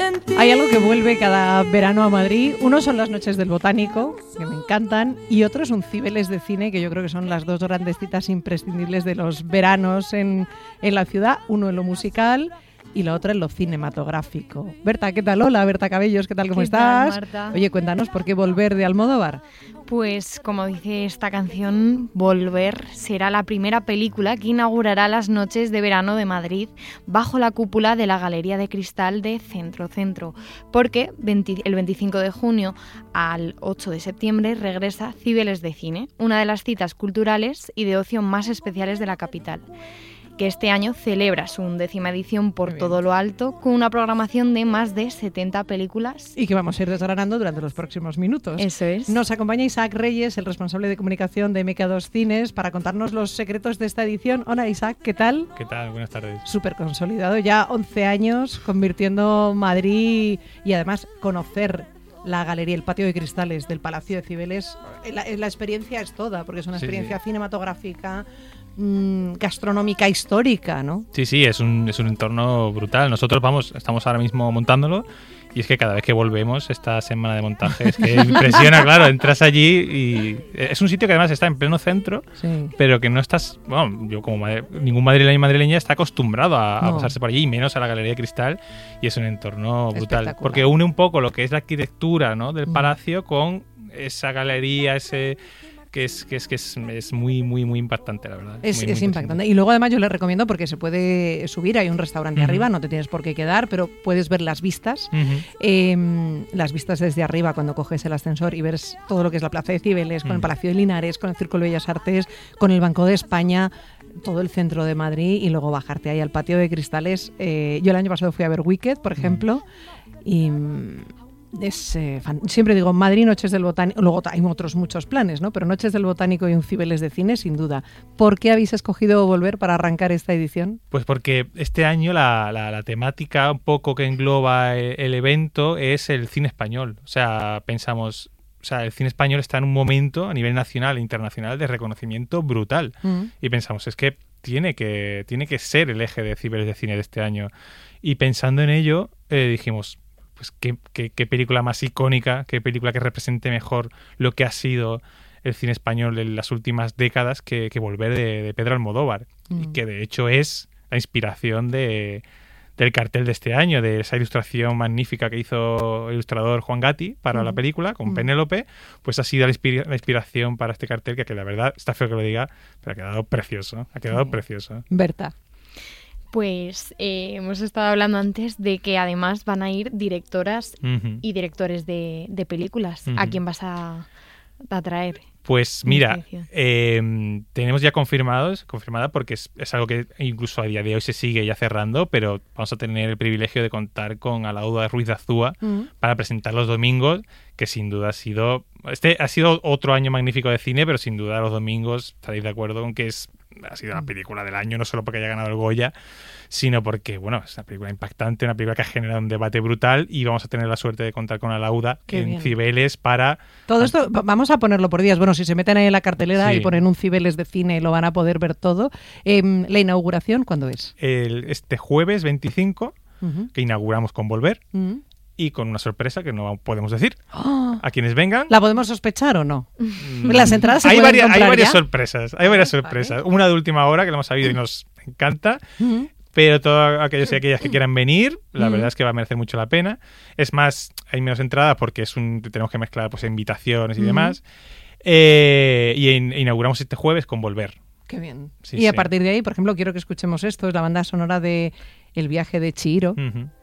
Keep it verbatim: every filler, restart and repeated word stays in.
sentir. Hay algo que vuelve cada verano a Madrid. Uno son las noches del Botánico, que me encantan, y otro es un Cibeles de cine, que yo creo que son las dos grandes citas imprescindibles de los veranos en, en la ciudad. Uno en lo musical y la otra en lo cinematográfico. Berta, ¿qué tal? Hola, Berta Cabellos, ¿qué tal? ¿Cómo ¿Qué estás? tal, Marta? Oye, cuéntanos, ¿por qué volver de Almodóvar? Pues como dice esta canción, Volver será la primera película que inaugurará las noches de verano de Madrid bajo la cúpula de la Galería de Cristal de Centro Centro, porque el veinticinco de junio al ocho de septiembre regresa Cibeles de Cine, una de las citas culturales y de ocio más especiales de la capital, que este año celebra su undécima edición por todo lo alto, con una programación de más de setenta películas. Y que vamos a ir desgranando durante los próximos minutos. Eso es. Nos acompaña Isaac Reyes, el responsable de comunicación de M K dos Cines, para contarnos los secretos de esta edición. Hola Isaac, ¿qué tal? ¿Qué tal? Buenas tardes. Súper consolidado, ya once años, convirtiendo Madrid y además conocer la galería, el patio de cristales del Palacio de Cibeles. La, la experiencia es toda, porque es una experiencia sí, sí. cinematográfica, gastronómica, histórica, ¿no? Sí, sí, es un, es un entorno brutal. Nosotros vamos, estamos ahora mismo montándolo y es que cada vez que volvemos esta semana de montaje es que impresiona, claro, entras allí y es un sitio que además está en pleno centro, sí. pero que no estás, bueno, yo como madre, ningún madrileño y madrileña está acostumbrado a, no. a pasarse por allí, y menos a la Galería de Cristal, y es un entorno brutal, porque une un poco lo que es la arquitectura, ¿no?, del palacio mm. con esa galería, ese... que es que es que es, es muy muy muy impactante, la verdad. Es, muy, es muy impactante. Y luego además yo les recomiendo, porque se puede subir, hay un restaurante uh-huh. arriba, no te tienes por qué quedar, pero puedes ver las vistas, uh-huh. eh, las vistas desde arriba cuando coges el ascensor y ves todo lo que es la Plaza de Cibeles, uh-huh. con el Palacio de Linares, con el Círculo de Bellas Artes, con el Banco de España, todo el centro de Madrid, y luego bajarte ahí al patio de cristales. Eh, yo el año pasado fui a ver Wicked, por ejemplo, uh-huh. y... Es, eh, fan... siempre digo Madrid, Noches del Botánico, luego hay otros muchos planes, ¿no? Pero Noches del Botánico y un Cibeles de cine, sin duda. ¿Por qué habéis escogido volver para arrancar esta edición? Pues porque este año la, la, la temática un poco que engloba el, el evento es el cine español. O sea, pensamos, o sea, el cine español está en un momento a nivel nacional e internacional de reconocimiento brutal. Mm. Y pensamos, es que tiene que tiene que ser el eje de Cibeles de cine de este año. Y pensando en ello, eh, dijimos... pues qué, qué, qué película más icónica, qué película que represente mejor lo que ha sido el cine español en las últimas décadas que, que Volver de, de Pedro Almodóvar, mm. y que de hecho es la inspiración de, del cartel de este año, de esa ilustración magnífica que hizo el ilustrador Juan Gatti para mm. la película, con mm. Penélope, pues ha sido la, inspira- la inspiración para este cartel, que, que la verdad, está feo que lo diga, pero ha quedado precioso, ha quedado mm. precioso. Berta. Pues eh, hemos estado hablando antes de que además van a ir directoras uh-huh. y directores de, de películas. Uh-huh. ¿A quién vas a, a traer? Pues mira, eh, tenemos ya confirmados, confirmada porque es, es algo que incluso a día de hoy se sigue ya cerrando, pero vamos a tener el privilegio de contar con Alauda Ruiz de Azúa uh-huh. para presentar los domingos, que sin duda ha sido... Este ha sido otro año magnífico de cine, pero sin duda los domingos, estaréis de acuerdo con que es... ha sido la película del año, no solo porque haya ganado el Goya, sino porque, bueno, es una película impactante, una película que ha generado un debate brutal, y vamos a tener la suerte de contar con Alauda Qué en bien. Cibeles para... Todo esto vamos a ponerlo por días. Bueno, si se meten ahí en la cartelera sí. y ponen un Cibeles de cine, lo van a poder ver todo. Eh, ¿La inauguración cuándo es? El, este jueves veinticinco, uh-huh. que inauguramos con Volver, uh-huh. y con una sorpresa que no podemos decir oh. a quienes vengan. ¿La podemos sospechar o no? Mm. Las entradas se hay pueden varias, comprar Hay varias ya? sorpresas, hay varias vale. sorpresas. Una de última hora que la hemos sabido y nos encanta, uh-huh. pero todos aquellos y aquellas que quieran venir, la uh-huh. verdad es que va a merecer mucho la pena. Es más, hay menos entradas porque es un tenemos que mezclar pues invitaciones y uh-huh. demás. Eh, y in, inauguramos este jueves con Volver. Qué bien. Sí, y a sí. partir de ahí, por ejemplo, quiero que escuchemos esto, es la banda sonora de El viaje de Chihiro. Uh-huh.